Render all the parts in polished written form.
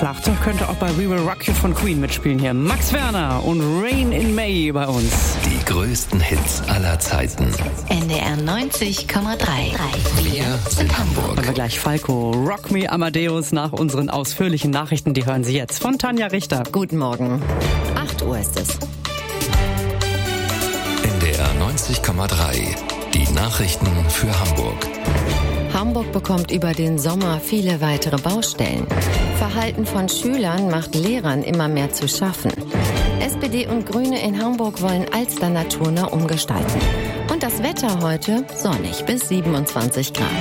Schlagzeug könnte auch bei We Will Rock You von Queen mitspielen hier. Max Werner und Rain in May bei uns. Die größten Hits aller Zeiten. NDR 90,3. Wir sind Hamburg. Aber gleich Falco, Rock Me Amadeus nach unseren ausführlichen Nachrichten. Die hören Sie jetzt von Tanja Richter. Guten Morgen. 8 Uhr ist es. NDR 90,3. Die Nachrichten für Hamburg. Hamburg bekommt über den Sommer viele weitere Baustellen. Verhalten von Schülern macht Lehrern immer mehr zu schaffen. SPD und Grüne in Hamburg wollen Alster naturnah umgestalten. Und das Wetter heute sonnig bis 27 Grad.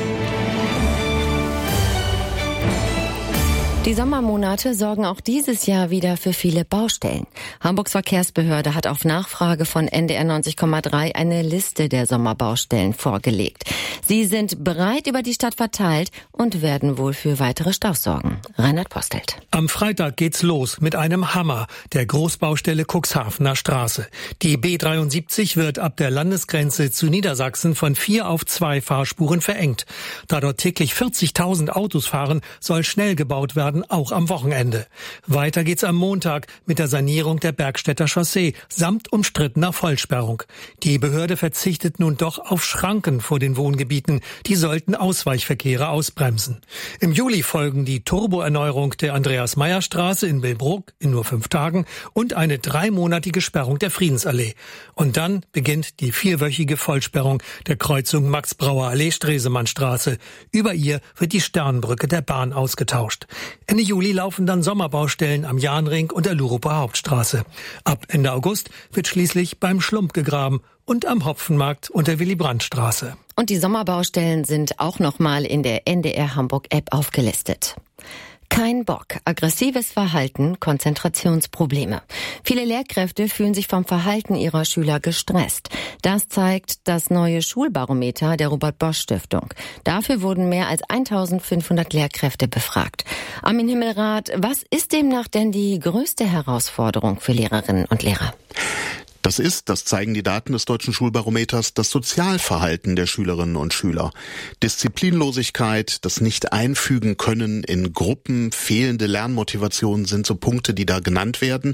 Die Sommermonate sorgen auch dieses Jahr wieder für viele Baustellen. Hamburgs Verkehrsbehörde hat auf Nachfrage von NDR 90,3 eine Liste der Sommerbaustellen vorgelegt. Sie sind breit über die Stadt verteilt und werden wohl für weitere Staus sorgen. Reinhard Postelt. Am Freitag geht's los mit einem Hammer der Großbaustelle Cuxhavener Straße. Die B73 wird ab der Landesgrenze zu Niedersachsen von 4 auf 2 Fahrspuren verengt. Da dort täglich 40.000 Autos fahren, soll schnell gebaut werden, auch am Wochenende. Weiter geht's am Montag mit der Sanierung der Bergstädter Chaussee samt umstrittener Vollsperrung. Die Behörde verzichtet nun doch auf Schranken vor den Wohngebieten. Die sollten Ausweichverkehre ausbremsen. Im Juli folgen die Turboerneuerung der Andreas-Meyer-Straße in Billbrook in nur 5 Tagen und eine 3-monatige Sperrung der Friedensallee. Und dann beginnt die 4-wöchige Vollsperrung der Kreuzung Max-Brauer-Allee-Stresemannstraße. Über ihr wird die Sternbrücke der Bahn ausgetauscht. Ende Juli laufen dann Sommerbaustellen am Jahnring und der Luruper Hauptstraße. Ab Ende August wird schließlich beim Schlump gegraben und am Hopfenmarkt und der Willy-Brandt-Straße. Und die Sommerbaustellen sind auch nochmal in der NDR Hamburg-App aufgelistet. Kein Bock, aggressives Verhalten, Konzentrationsprobleme. Viele Lehrkräfte fühlen sich vom Verhalten ihrer Schüler gestresst. Das zeigt das neue Schulbarometer der Robert-Bosch-Stiftung. Dafür wurden mehr als 1.500 Lehrkräfte befragt. Armin Himmelrath, was ist demnach denn die größte Herausforderung für Lehrerinnen und Lehrer? Das zeigen die Daten des Deutschen Schulbarometers, das Sozialverhalten der Schülerinnen und Schüler. Disziplinlosigkeit, das Nicht-Einfügen können in Gruppen, fehlende Lernmotivation sind so Punkte, die da genannt werden.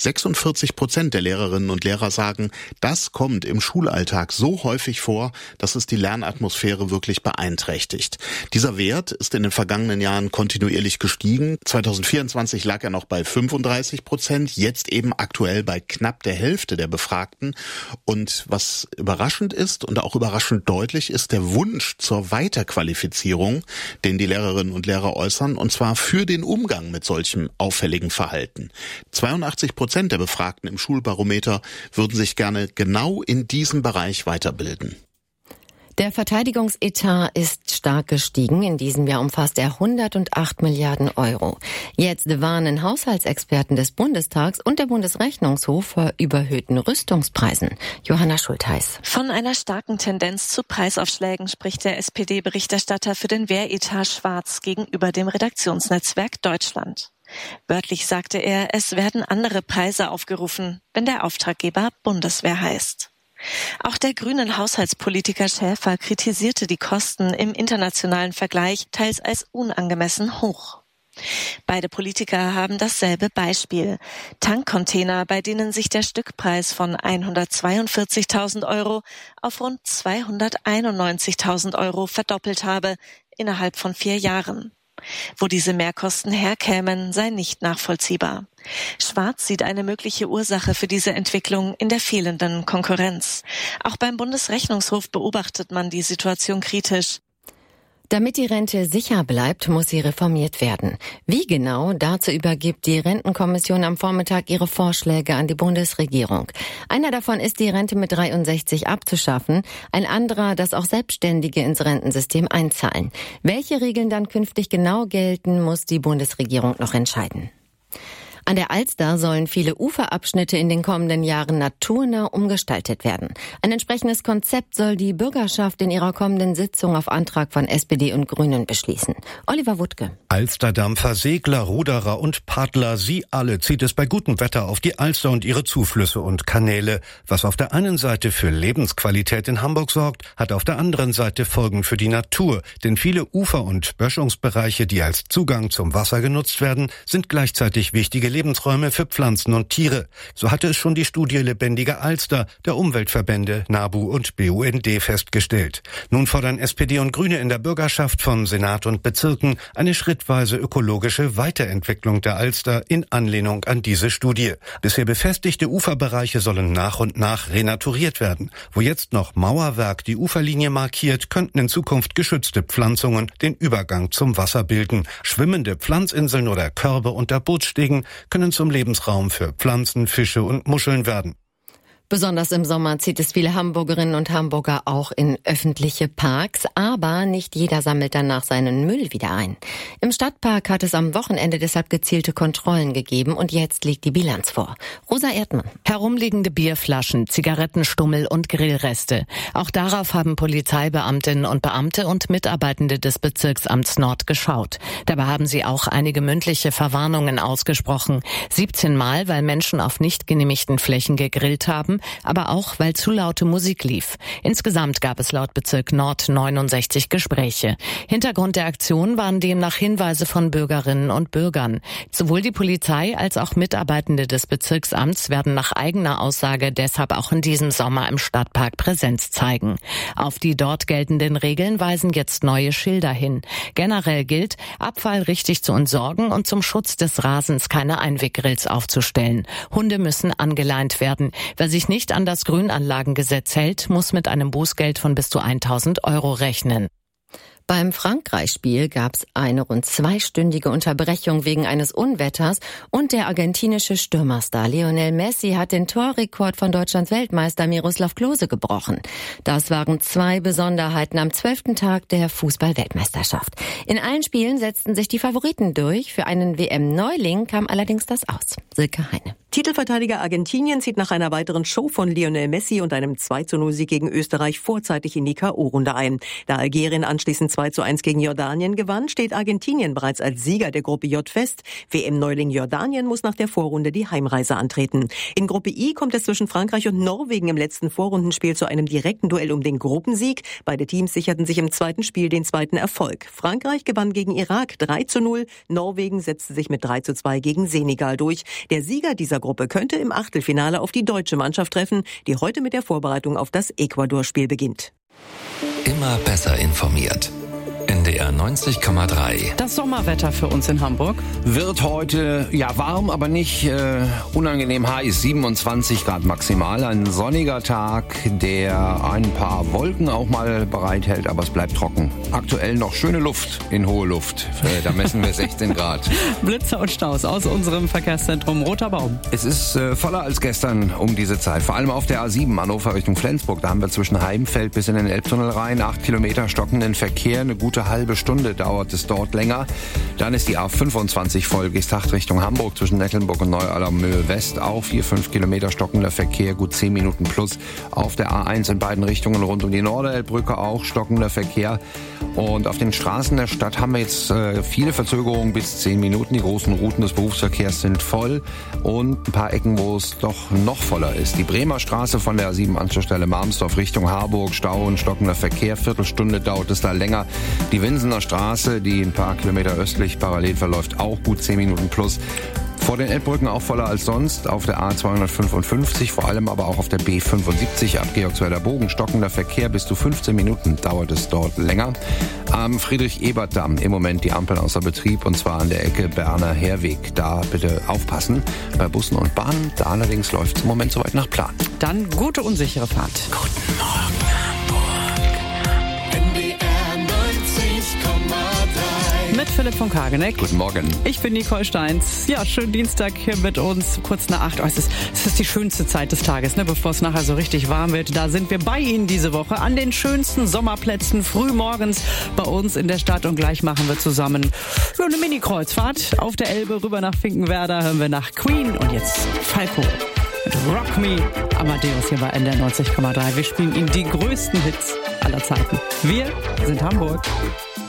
46% der Lehrerinnen und Lehrer sagen, das kommt im Schulalltag so häufig vor, dass es die Lernatmosphäre wirklich beeinträchtigt. Dieser Wert ist in den vergangenen Jahren kontinuierlich gestiegen. 2024 lag er noch bei 35%, jetzt eben aktuell bei knapp der Hälfte der Befragten. Und was überraschend ist und auch überraschend deutlich ist der Wunsch zur Weiterqualifizierung, den die Lehrerinnen und Lehrer äußern, und zwar für den Umgang mit solchem auffälligen Verhalten. 82% der Befragten im Schulbarometer würden sich gerne genau in diesem Bereich weiterbilden. Der Verteidigungsetat ist stark gestiegen. In diesem Jahr umfasst er 108 Milliarden Euro. Jetzt warnen Haushaltsexperten des Bundestags und der Bundesrechnungshof vor überhöhten Rüstungspreisen. Johanna Schultheiß. Von einer starken Tendenz zu Preisaufschlägen spricht der SPD-Berichterstatter für den Wehretat Schwarz gegenüber dem Redaktionsnetzwerk Deutschland. Wörtlich sagte er, es werden andere Preise aufgerufen, wenn der Auftraggeber Bundeswehr heißt. Auch der grünen Haushaltspolitiker Schäfer kritisierte die Kosten im internationalen Vergleich teils als unangemessen hoch. Beide Politiker haben dasselbe Beispiel. Tankcontainer, bei denen sich der Stückpreis von 142.000 Euro auf rund 291.000 Euro verdoppelt habe innerhalb von 4 Jahren. Wo diese Mehrkosten herkämen, sei nicht nachvollziehbar. Schwarz sieht eine mögliche Ursache für diese Entwicklung in der fehlenden Konkurrenz. Auch beim Bundesrechnungshof beobachtet man die Situation kritisch. Damit die Rente sicher bleibt, muss sie reformiert werden. Wie genau, dazu übergibt die Rentenkommission am Vormittag ihre Vorschläge an die Bundesregierung. Einer davon ist, die Rente mit 63 abzuschaffen, ein anderer, dass auch Selbstständige ins Rentensystem einzahlen. Welche Regeln dann künftig genau gelten, muss die Bundesregierung noch entscheiden. An der Alster sollen viele Uferabschnitte in den kommenden Jahren naturnah umgestaltet werden. Ein entsprechendes Konzept soll die Bürgerschaft in ihrer kommenden Sitzung auf Antrag von SPD und Grünen beschließen. Oliver Wuttke. Alsterdampfer, Segler, Ruderer und Paddler, sie alle zieht es bei gutem Wetter auf die Alster und ihre Zuflüsse und Kanäle. Was auf der einen Seite für Lebensqualität in Hamburg sorgt, hat auf der anderen Seite Folgen für die Natur. Denn viele Ufer- und Böschungsbereiche, die als Zugang zum Wasser genutzt werden, sind gleichzeitig wichtige Lebensräume für Pflanzen und Tiere. So hatte es schon die Studie Lebendige Alster der Umweltverbände NABU und BUND festgestellt. Nun fordern SPD und Grüne in der Bürgerschaft von Senat und Bezirken eine schrittweise ökologische Weiterentwicklung der Alster in Anlehnung an diese Studie. Bisher befestigte Uferbereiche sollen nach und nach renaturiert werden. Wo jetzt noch Mauerwerk die Uferlinie markiert, könnten in Zukunft geschützte Pflanzungen den Übergang zum Wasser bilden. Schwimmende Pflanzinseln oder Körbe unter Bootsstegen können zum Lebensraum für Pflanzen, Fische und Muscheln werden. Besonders im Sommer zieht es viele Hamburgerinnen und Hamburger auch in öffentliche Parks, aber nicht jeder sammelt danach seinen Müll wieder ein. Im Stadtpark hat es am Wochenende deshalb gezielte Kontrollen gegeben und jetzt liegt die Bilanz vor. Rosa Erdmann. Herumliegende Bierflaschen, Zigarettenstummel und Grillreste. Auch darauf haben Polizeibeamtinnen und Beamte und Mitarbeitende des Bezirksamts Nord geschaut. Dabei haben sie auch einige mündliche Verwarnungen ausgesprochen. 17 Mal, weil Menschen auf nicht genehmigten Flächen gegrillt haben, aber auch, weil zu laute Musik lief. Insgesamt gab es laut Bezirk Nord 69 Gespräche. Hintergrund der Aktion waren demnach Hinweise von Bürgerinnen und Bürgern. Sowohl die Polizei als auch Mitarbeitende des Bezirksamts werden nach eigener Aussage deshalb auch in diesem Sommer im Stadtpark Präsenz zeigen. Auf die dort geltenden Regeln weisen jetzt neue Schilder hin. Generell gilt, Abfall richtig zu entsorgen und zum Schutz des Rasens keine Einweggrills aufzustellen. Hunde müssen angeleint werden. Wer sich nicht an das Grünanlagengesetz hält, muss mit einem Bußgeld von bis zu 1.000 € rechnen. Beim Frankreich-Spiel gab es eine rund 2-stündige Unterbrechung wegen eines Unwetters und der argentinische Stürmerstar Lionel Messi hat den Torrekord von Deutschlands Weltmeister Miroslav Klose gebrochen. Das waren 2 Besonderheiten am 12. Tag der Fußball-Weltmeisterschaft. In allen Spielen setzten sich die Favoriten durch. Für einen WM-Neuling kam allerdings das aus. Silke Heine. Titelverteidiger Argentinien zieht nach einer weiteren Show von Lionel Messi und einem 2:0-Sieg gegen Österreich vorzeitig in die K.O.-Runde ein. Da Algerien anschließend 2:1 gegen Jordanien gewann, steht Argentinien bereits als Sieger der Gruppe J fest. WM-Neuling Jordanien muss nach der Vorrunde die Heimreise antreten. In Gruppe I kommt es zwischen Frankreich und Norwegen im letzten Vorrundenspiel zu einem direkten Duell um den Gruppensieg. Beide Teams sicherten sich im zweiten Spiel den zweiten Erfolg. Frankreich gewann gegen Irak 3:0, Norwegen setzte sich mit 3:2 gegen Senegal durch. Der Sieger dieser Gruppe könnte im Achtelfinale auf die deutsche Mannschaft treffen, die heute mit der Vorbereitung auf das Ecuador-Spiel beginnt. Immer besser informiert. NDR 90,3. Das Sommerwetter für uns in Hamburg. Wird heute warm, aber nicht unangenehm heiß. 27 Grad maximal. Ein sonniger Tag, der ein paar Wolken auch mal bereithält, aber es bleibt trocken. Aktuell noch schöne Luft in hohe Luft. Da messen wir 16 Grad. Blitze und Staus aus unserem Verkehrszentrum Roter Baum. Es ist voller als gestern um diese Zeit. Vor allem auf der A7 Hannover Richtung Flensburg. Da haben wir zwischen Heimfeld bis in den Elbtunnel rein 8 Kilometer stockenden Verkehr. Eine gute halbe Stunde dauert es dort länger. Dann ist die A25 voll, Geesthacht Richtung Hamburg zwischen Mecklenburg und Neu-Allermöhe West. Auch 4-5 Kilometer stockender Verkehr, gut 10 Minuten plus. Auf der A1 in beiden Richtungen rund um die Norderelbbrücke auch stockender Verkehr. Und auf den Straßen der Stadt haben wir jetzt viele Verzögerungen bis 10 Minuten. Die großen Routen des Berufsverkehrs sind voll und ein paar Ecken, wo es doch noch voller ist. Die Bremer Straße von der A7 Anschlussstelle Marmsdorf Richtung Harburg, Stau und stockender Verkehr. Viertelstunde dauert es da länger. Die Winsener Straße, die ein paar Kilometer östlich parallel verläuft, auch gut 10 Minuten plus. Vor den Elbbrücken auch voller als sonst, auf der A255, vor allem aber auch auf der B75 ab Georgswerder Bogen. Stockender Verkehr, bis zu 15 Minuten dauert es dort länger. Am Friedrich-Ebert-Damm im Moment die Ampeln außer Betrieb, und zwar an der Ecke Berner Herweg. Da bitte aufpassen. Bei Bussen und Bahnen, da allerdings läuft es im Moment soweit nach Plan. Dann gute und sichere Fahrt. Guten Morgen Hamburg, NDR 90,3. mit Philipp von Kageneck. Guten Morgen. Ich bin Nicole Steins. Ja, schönen Dienstag hier mit uns, kurz nach 8. Es ist die schönste Zeit des Tages, ne, bevor es nachher so richtig warm wird. Da sind wir bei Ihnen diese Woche an den schönsten Sommerplätzen, früh morgens bei uns in der Stadt. Und gleich machen wir zusammen eine Mini-Kreuzfahrt auf der Elbe rüber nach Finkenwerder. Hören wir nach Queen und jetzt Falco mit Rock Me. Amadeus hier bei NDR 90,3. Wir spielen Ihnen die größten Hits aller Zeiten. Wir sind Hamburg.